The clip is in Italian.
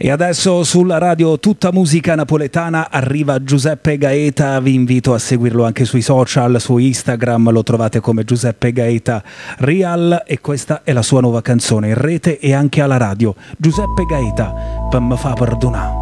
E adesso sulla radio Tutta Musica Napoletana arriva Giuseppe Gaeta, vi invito a seguirlo anche sui social, su Instagram lo trovate come Giuseppe Gaeta Real e questa è la sua nuova canzone in rete e anche alla radio. Giuseppe Gaeta, per me fa perdonare.